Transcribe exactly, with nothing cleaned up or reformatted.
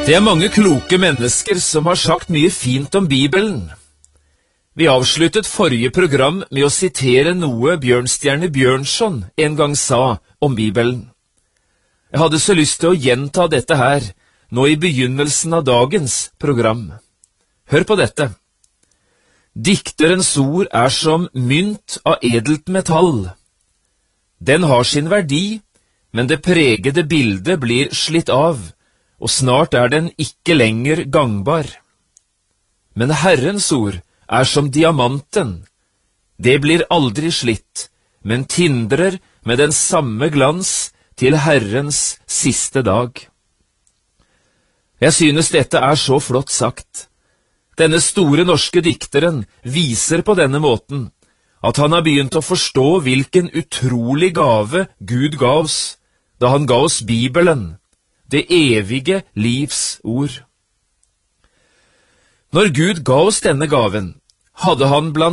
Det er mange kloke mennesker som har sagt mye fint om Bibelen. Vi avsluttet forrige program med å sitere noe Bjørnstjerne Bjørnson en gang sa om Bibelen. Jeg hadde så lyst til å gjenta dette her, nå i begynnelsen av dagens program. Hør på dette. Dikterens ord er som mynt av edelt metall. Den har sin verdi, men det pregede bildet blir slitt av, og snart er den ikke lenger gangbar. Men Herrens ord er som diamanten. Det blir aldri slitt, men tindrer med den samme glans til Herrens siste dag. Jeg synes dette er så flott sagt. Denne store norske dikteren viser på denne måten at han har begynt å forstå hvilken utrolig gave Gud ga oss, da han ga oss Bibelen, det evige livs ord. Når Gud ga oss denne gaven, hadde han blant